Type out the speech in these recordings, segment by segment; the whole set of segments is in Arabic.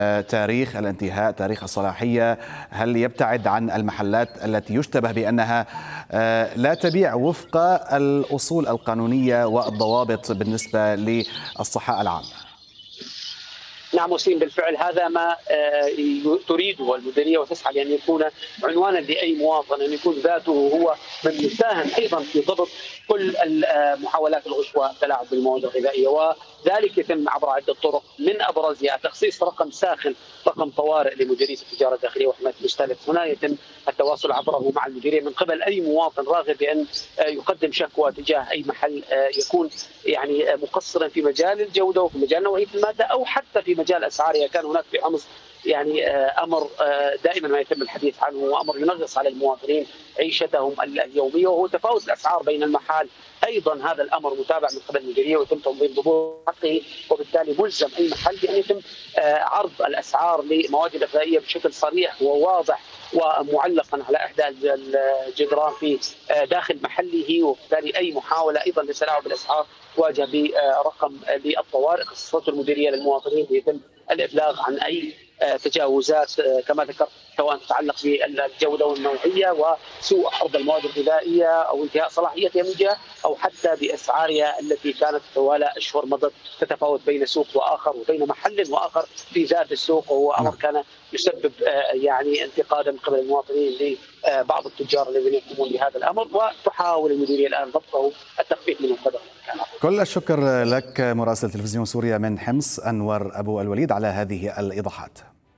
تاريخ الانتهاء، تاريخ الصلاحية، هل يبتعد عن المحلات التي يشتبه بأنها لا تبيع وفق الأصول القانونية والضوابط بالنسبة للصحة العامة؟ نعم وسيم، بالفعل هذا ما تريده المديرية وتسعى لأن يكون عنوانا لأي مواطن، أن يكون ذاته هو من يساهم أيضا في ضبط كل محاولات الغش والتلاعب بالمواد الغذائية، وذلك يتم عبر عدة طرق، من أبرزها تخصيص رقم ساخن، رقم طوارئ لمديرية التجارة الداخلية وحماية المستهلك. هنا يتم التواصل عبره مع المديرية من قبل أي مواطن راغب بأن يقدم شكوى تجاه أي محل يكون يعني مقصرا في مجال الجودة وفي مجال نوعية المادة أو حتى في مجال اسعارها. كان هناك في حمص يعني امر دائما ما يتم الحديث عنه، وامر ينغص على المواطنين عيشتهم اليوميه، وهو تفاوت الاسعار بين المحال. ايضا هذا الامر متابع من قبل المديريه ويتم تنظيم ضبوط حقه، وبالتالي ملزم اي محل بان يتم عرض الاسعار لمواد الغذائيه بشكل صريح وواضح ومعلقا على احدى الجدران في داخل محله، وبالتالي اي محاوله ايضا للتلاعب بالاسعار تواجه برقم للطوارئ خصصته المديريه للمواطنين ليتم الابلاغ عن اي تجاوزات كما ذكرت، سواء تتعلق بالجوده والنوعيه وسوء عرض المواد الغذائيه او انتهاء صلاحيتها من جهه، او حتى باسعارها التي كانت طوال اشهر مضت تتفاوت بين سوق واخر وبين محل واخر في ذات السوق، وهو امر كان يسبب يعني انتقادا من قبل المواطنين لبعض التجار الذين يقومون بهذا الامر، وتحاول المديريه الان ضبطه التخفيف منه قدر الامكان. كل الشكر لك مراسل تلفزيون سوريا من حمص أنور أبو الوليد على هذه الإيضاحات.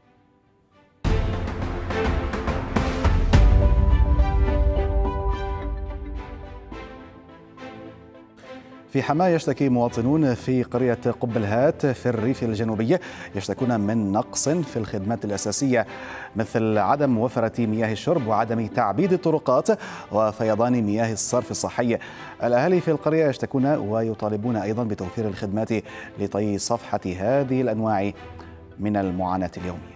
في حماة يشتكي مواطنون في قرية قبلهات في الريف الجنوبي يشتكون من نقص في الخدمات الأساسية مثل عدم وفرة مياه الشرب وعدم تعبيد الطرقات وفيضان مياه الصرف الصحي. الأهالي في القرية يشتكون ويطالبون أيضا بتوفير الخدمات لطي صفحة هذه الأنواع من المعاناة اليومية.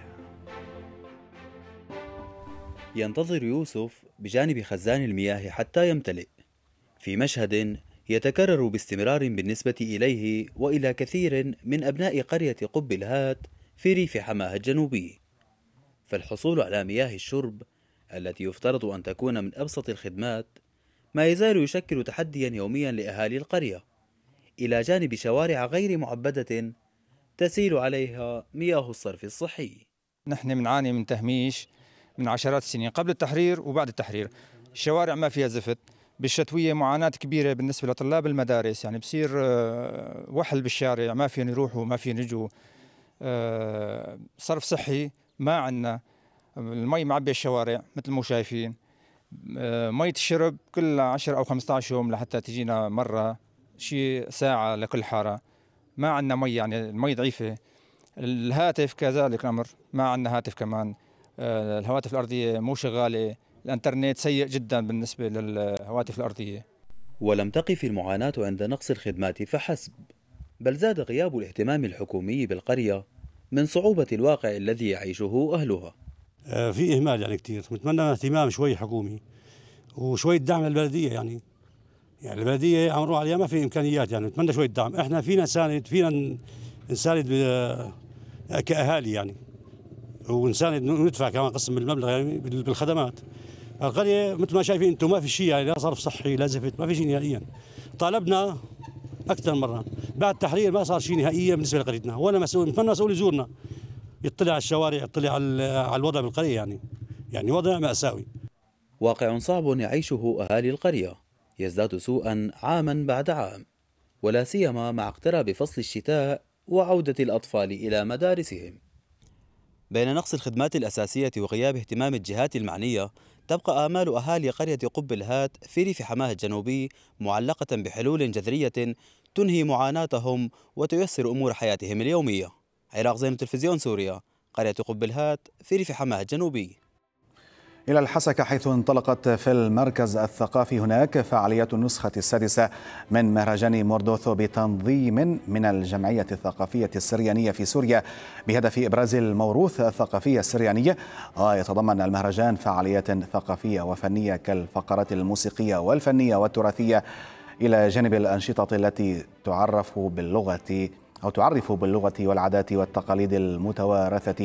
ينتظر يوسف بجانب خزان المياه حتى يمتلئ في مشهد يتكرر باستمرار بالنسبة إليه وإلى كثير من أبناء قرية قبلهات في ريف حماه الجنوبي. فالحصول على مياه الشرب التي يفترض أن تكون من أبسط الخدمات ما يزال يشكل تحديا يوميا لأهالي القرية، إلى جانب شوارع غير معبدة تسيل عليها مياه الصرف الصحي. نحن بنعاني من تهميش من عشرات السنين قبل التحرير وبعد التحرير. الشوارع ما فيها زفت، بالشتوية معاناة كبيرة بالنسبة لطلاب المدارس، يعني بصير وحل بالشارع، ما فين يروحوا ما فين يجوا. صرف صحي ما عندنا، المي معبية الشوارع مثل ما شايفين. مية الشرب كل 10 أو 15 يوم لحتى تجينا مرة، شيء ساعة لكل حارة. ما عندنا مي، يعني المي ضعيفة. الهاتف كذلك الأمر، ما عندنا هاتف كمان. الهواتف الأرضية مو شغالة، الانترنت سيء جدا بالنسبة للهواتف الأرضية. ولم تقف المعاناة عند نقص الخدمات فحسب، بل زاد غياب الاهتمام الحكومي بالقرية من صعوبة الواقع الذي يعيشه أهلها. في إهمال يعني كتير، نتمنى اهتمام شوي حكومي وشوية دعم للبلدية. يعني البلدية عم نروح عليها ما في إمكانيات، يعني نتمنى شوية دعم. إحنا فينا نساند كأهالي يعني، ونساند ندفع كمان قسم من المبلغ يعني بالخدمات. القرية مثل ما شايفين انتم ما في شيء، يعني لا صرف صحي لا زفت، ما في شيء نهائيا. طالبنا اكثر مره، بعد التحرير ما صار شيء نهائيا بالنسبه لقريتنا، ولا مسؤول. نتمنى مسؤول يزورنا يطلع على الشوارع، يطلع على الوضع بالقريه، يعني وضع مأساوي. واقع صعب يعيشه اهالي القريه يزداد سوءا عاما بعد عام، ولا سيما مع اقتراب فصل الشتاء وعوده الاطفال الى مدارسهم. بين نقص الخدمات الأساسية وغياب اهتمام الجهات المعنية، تبقى آمال أهالي قرية قبلهات في ريف حماه الجنوبي معلقة بحلول جذرية تنهي معاناتهم وتيسر أمور حياتهم اليومية. عراق زين، تلفزيون سوريا، قرية قبلهات في ريف حماه الجنوبي. إلى الحسكة، حيث انطلقت في المركز الثقافي هناك فعاليات النسخة السادسة من مهرجان موردوثو بتنظيم من الجمعية الثقافية السريانية في سوريا بهدف إبراز الموروث الثقافي السرياني. ويتضمن المهرجان فعاليات ثقافية وفنية كالفقرات الموسيقية والفنية والتراثية، إلى جانب الأنشطة التي تعرف باللغة والعادات والتقاليد المتوارثة